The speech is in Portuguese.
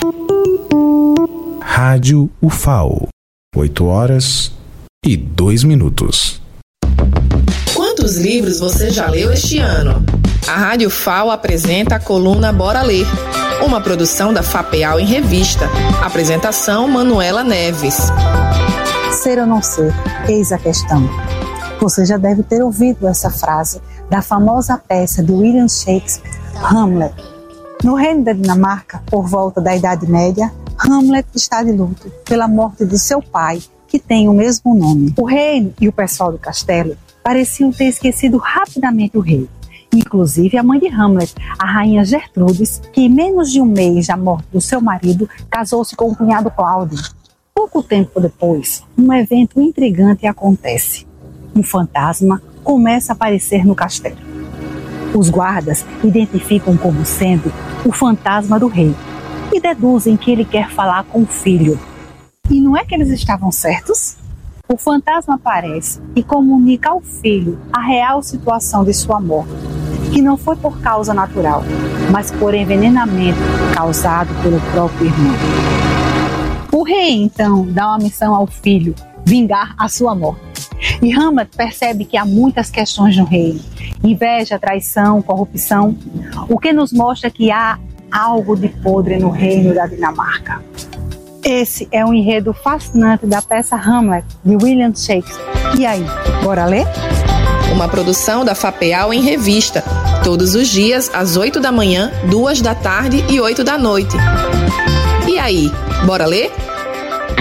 Rádio UFAO, 8h02. Quantos livros você já leu este ano? A Rádio UFAO apresenta a coluna Bora Ler, uma produção da FAPEAL em revista. Apresentação Manuela Neves. Ser ou não ser, eis a questão. Você já deve ter ouvido essa frase da famosa peça de William Shakespeare, Hamlet. No reino da Dinamarca, por volta da Idade Média, Hamlet está de luto pela morte de seu pai, que tem o mesmo nome. O rei e o pessoal do castelo pareciam ter esquecido rapidamente o rei. Inclusive a mãe de Hamlet, a rainha Gertrudes, que em menos de um mês da morte do seu marido, casou-se com o cunhado Cláudio. Pouco tempo depois, um evento intrigante acontece. Um fantasma começa a aparecer no castelo. Os guardas identificam como sendo o fantasma do rei e deduzem que ele quer falar com o filho. E não é que eles estavam certos? O fantasma aparece e comunica ao filho a real situação de sua morte, que não foi por causa natural, mas por envenenamento causado pelo próprio irmão. O rei, então, dá uma missão ao filho, vingar a sua morte. E Hamlet percebe que há muitas questões no reino: inveja, traição, corrupção, o que nos mostra que há algo de podre no reino da Dinamarca. Esse é um enredo fascinante da peça Hamlet, de William Shakespeare. E aí, bora ler? Uma produção da FAPEAL em revista, todos os dias às 8 da manhã, 2 da tarde e 8 da noite. E aí, bora ler?